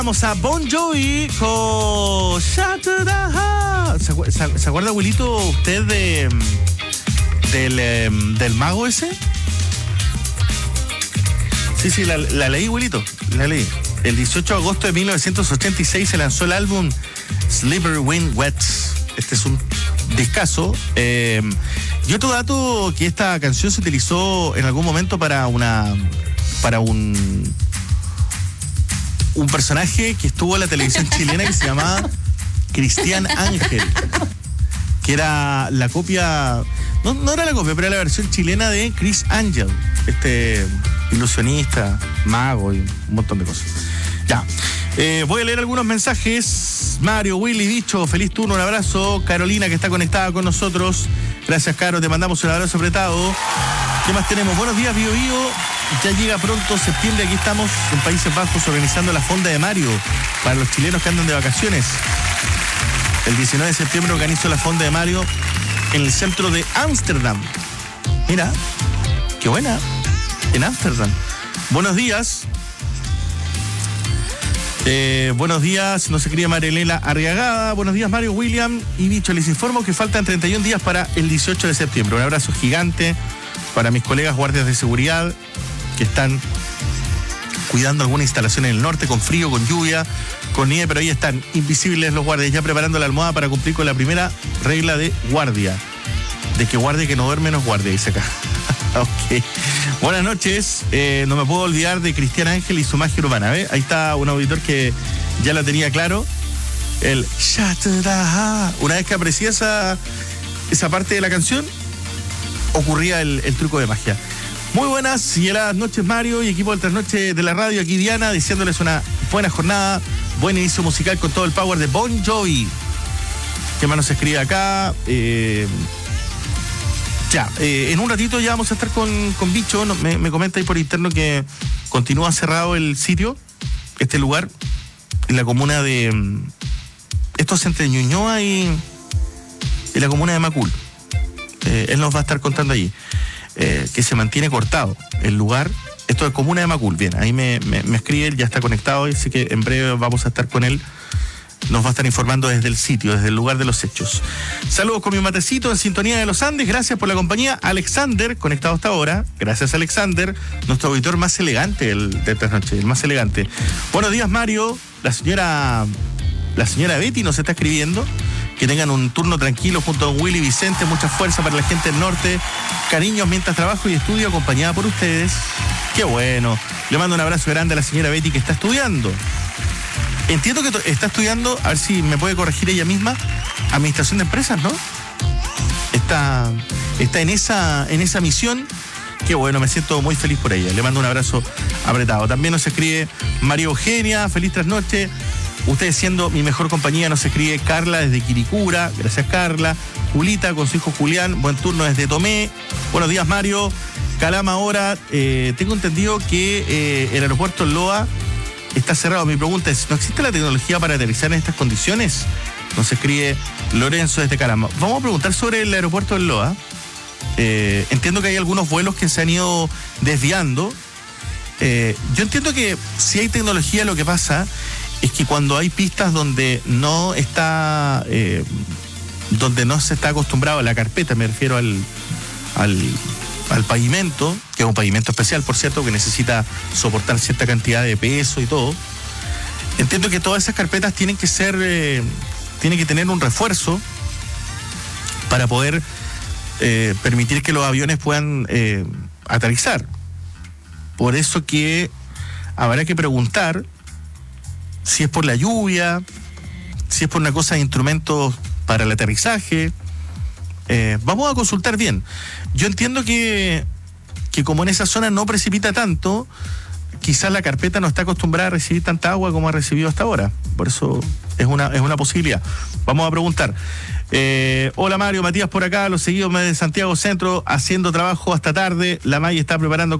Vamos a Bon Jovi con ¿Se acuerda, abuelito, usted del mago ese? Sí, la leí, abuelito, la leí. El 18 de agosto de 1986 se lanzó el álbum Slippery When Wet. Este es un discazo. Y otro dato, que esta canción se utilizó en algún momento para un personaje que estuvo en la televisión chilena que se llamaba Cristian Ángel, que era la copia, no era la copia, pero era la versión chilena de Chris Angel, este ilusionista, mago y un montón de cosas. Ya, voy a leer algunos mensajes. Mario, Willy, Bicho, feliz turno, un abrazo. Carolina, que está conectada con nosotros. Gracias, Caro, te mandamos un abrazo apretado. ¿Qué más tenemos? Buenos días, Bio Bio. Ya llega pronto septiembre, aquí estamos en Países Bajos organizando la Fonda de Mario para los chilenos que andan de vacaciones. El 19 de septiembre organizo la Fonda de Mario en el centro de Ámsterdam. Mira, qué buena, en Ámsterdam. Buenos días. Buenos días, no se cría Marielena Arriagada. Buenos días, Mario, William y Bicho. Les informo que faltan 31 días para el 18 de septiembre. Un abrazo gigante para mis colegas guardias de seguridad que están cuidando alguna instalación en el norte, con frío, con lluvia, con nieve, pero ahí están, invisibles los guardias, ya preparando la almohada para cumplir con la primera regla de guardia. De que guardia que no duerme no es guardia, dice acá. Ok. Buenas noches. No me puedo olvidar de Cristian Ángel y su magia urbana. ¿Ve? Ahí está un auditor que ya lo tenía claro. El una vez que aprecié esa parte de la canción, ocurría el truco de magia. Muy buenas y heladas noches, Mario y equipo del Trasnoche de la radio. Aquí Diana, diciéndoles una buena jornada, buen inicio musical con todo el power de Bon Jovi. ¿Qué más nos escribe acá? En un ratito ya vamos a estar con Bicho. Me comenta ahí por interno que continúa cerrado el sitio, este lugar, en la comuna de... Esto es entre Ñuñoa y la comuna de Macul. Él nos va a estar contando allí que se mantiene cortado el lugar. Esto es comuna de Macul. Bien, ahí me escribe, él ya está conectado, así que en breve vamos a estar con él. Nos va a estar informando desde el sitio, desde el lugar de los hechos. Saludos con mi matecito en sintonía de los Andes. Gracias por la compañía. Alexander, conectado hasta ahora. Gracias, Alexander, nuestro auditor más elegante de esta noche, el más elegante. Buenos días, Mario. La señora Betty nos está escribiendo. Que tengan un turno tranquilo junto a don Willy Vicente. Mucha fuerza para la gente del norte. Cariños mientras trabajo y estudio, acompañada por ustedes. Qué bueno. Le mando un abrazo grande a la señora Betty, que está estudiando. Entiendo que está estudiando, a ver si me puede corregir ella misma, administración de empresas, ¿no? Está en esa misión. Qué bueno, me siento muy feliz por ella. Le mando un abrazo apretado. También nos escribe María Eugenia, feliz trasnoche. Ustedes siendo mi mejor compañía, nos escribe Carla desde Quiricura. Gracias, Carla. Julita con su hijo Julián, buen turno desde Tomé. Buenos días, Mario. Calama ahora. Tengo entendido que el aeropuerto Loa está cerrado. Mi pregunta es, ¿no existe la tecnología para aterrizar en estas condiciones? Nos escribe Lorenzo desde Calama. Vamos a preguntar sobre el aeropuerto del Loa. Entiendo que hay algunos vuelos que se han ido desviando. Yo entiendo que si hay tecnología, lo que pasa es que cuando hay pistas donde no se está acostumbrado a la carpeta, me refiero al pavimento, que es un pavimento especial, por cierto, que necesita soportar cierta cantidad de peso y todo. Entiendo que todas esas carpetas tienen que tener un refuerzo para poder permitir que los aviones puedan aterrizar. Por eso que habrá que preguntar si es por la lluvia, si es por una cosa de instrumentos para el aterrizaje. Vamos a consultar bien. Yo entiendo que como en esa zona no precipita tanto, quizás la carpeta no está acostumbrada a recibir tanta agua como ha recibido hasta ahora. Por eso es una posibilidad. Vamos a preguntar. Hola, Mario, Matías por acá, los seguidos de Santiago Centro, haciendo trabajo hasta tarde. La Maya está preparando